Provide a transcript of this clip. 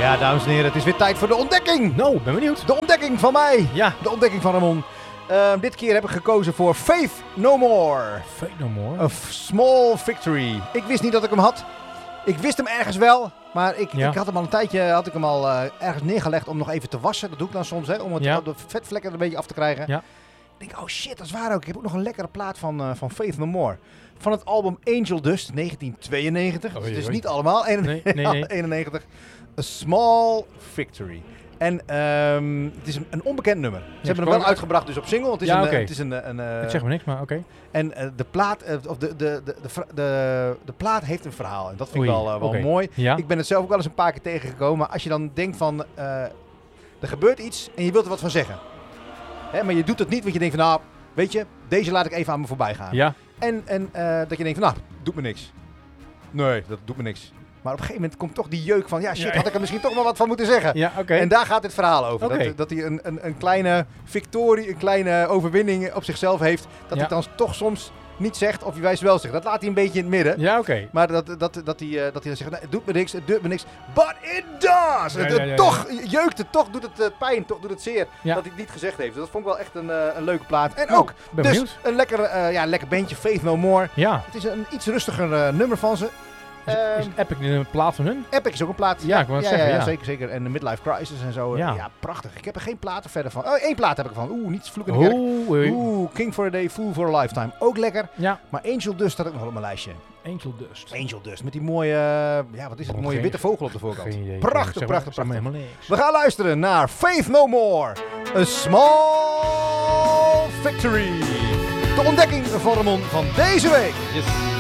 Ja, dames en heren, het is weer tijd voor de ontdekking. Nou, ben benieuwd. De ontdekking van mij. Ja. De ontdekking van Ramon. Dit keer heb ik gekozen voor Faith No More. Faith No More. A small victory. Ik wist niet dat ik hem had. Ik wist hem ergens wel, maar ik had hem al een tijdje ergens neergelegd om nog even te wassen. Dat doe ik dan soms, hè, om het, de vetvlekken er een beetje af te krijgen. Ja. Ik denk, oh shit, dat is waar ook. Ik heb ook nog een lekkere plaat van Faith No More. Van het album Angel Dust, 1992. Dus het is niet allemaal. Nee. 91. A Small Victory. En het is een onbekend nummer. Ze hebben hem wel uitgebracht dus op single. Het is het is ik zeg maar niks, maar oké. En de plaat heeft een verhaal. En dat vind ik wel mooi. Ja. Ik ben het zelf ook wel eens een paar keer tegengekomen. Maar als je dan denkt van, er gebeurt iets en je wilt er wat van zeggen. Hè, maar je doet het niet, want je denkt van, nou, weet je, deze laat ik even aan me voorbij gaan. Ja. En dat je denkt van, nou, doet me niks. Nee, dat doet me niks. Maar op een gegeven moment komt toch die jeuk van, ja shit, had ik er misschien toch wel wat van moeten zeggen. Ja, oké. En daar gaat het verhaal over. Okay. Dat hij een kleine victorie, een kleine overwinning op zichzelf heeft. Dat hij dan toch soms niet zegt of hij wijst wel zegt. Dat laat hij een beetje in het midden. Ja, oké. Maar dat hij dan zegt, nee, het doet me niks, het doet me niks. But it does! Toch jeukt het, toch doet het pijn, toch doet het zeer. Ja. Dat hij het niet gezegd heeft. Dus dat vond ik wel echt een leuke plaat. En ook dus benieuwd. Een lekker bandje, Faith No More. Ja. Het is een iets rustiger nummer van ze. Is Epic een plaat van hun? Epic is ook een plaat. Ja, ik wou het zeggen. Ja, zeker. En de Midlife Crisis en zo. Ja, prachtig. Ik heb er geen platen verder van. Oh, 1 plaat heb ik ervan. Niet Vloek in de Kerk. King for a Day, Fool for a Lifetime. Ook lekker. Ja. Maar Angel Dust staat ook nog wel op mijn lijstje. Angel Dust. Met die mooie, wat is het? Mooie witte vogel op de voorkant. Prachtig. We gaan luisteren naar Faith No More. A Small Victory. De ontdekking van Ramon van deze week. Yes.